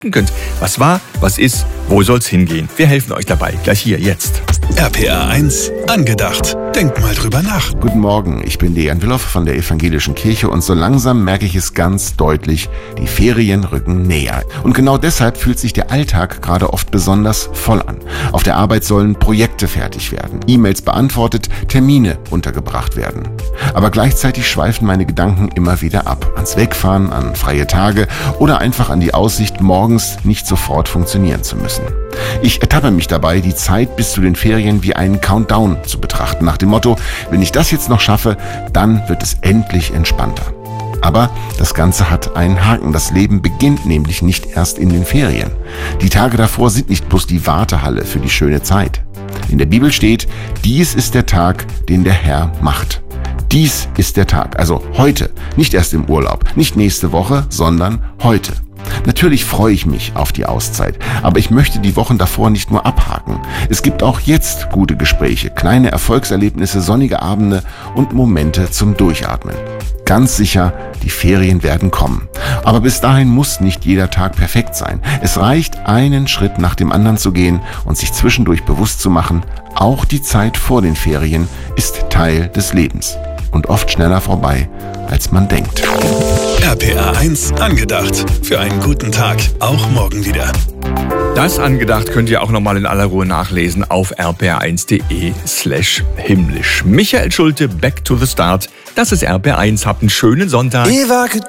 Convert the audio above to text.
könnt. Was war, was ist, wo soll's hingehen? Wir helfen euch dabei. Gleich hier, jetzt. RPR 1 angedacht. Denkt mal drüber nach. Guten Morgen, ich bin Dejan Willoff von der Evangelischen Kirche und so langsam merke ich es ganz deutlich, die Ferien rücken näher. Und genau deshalb fühlt sich der Alltag gerade oft besonders voll an. Auf der Arbeit sollen Projekte fertig werden, E-Mails beantwortet, Termine untergebracht werden. Aber gleichzeitig schweifen meine Gedanken immer wieder ab. Ans Wegfahren, an freie Tage oder einfach an die Aussicht, morgens nicht sofort funktionieren zu müssen. Ich ertappe mich dabei, die Zeit bis zu den Ferien wie einen Countdown zu betrachten, nach dem Motto, wenn ich das jetzt noch schaffe, dann wird es endlich entspannter. Aber das Ganze hat einen Haken. Das Leben beginnt nämlich nicht erst in den Ferien. Die Tage davor sind nicht bloß die Wartehalle für die schöne Zeit. In der Bibel steht, dies ist der Tag, den der Herr macht. Dies ist der Tag, also heute, nicht erst im Urlaub, nicht nächste Woche, sondern heute. Natürlich freue ich mich auf die Auszeit, aber ich möchte die Wochen davor nicht nur abhaken. Es gibt auch jetzt gute Gespräche, kleine Erfolgserlebnisse, sonnige Abende und Momente zum Durchatmen. Ganz sicher, die Ferien werden kommen. Aber bis dahin muss nicht jeder Tag perfekt sein. Es reicht, einen Schritt nach dem anderen zu gehen und sich zwischendurch bewusst zu machen, auch die Zeit vor den Ferien ist Teil des Lebens und oft schneller vorbei, als man denkt. RPR 1 angedacht. Für einen guten Tag. Auch morgen wieder. Das angedacht könnt ihr auch nochmal in aller Ruhe nachlesen auf rpr1.de/himmlisch. Michael Schulte, Back to the Start. Das ist RPR 1. Habt einen schönen Sonntag.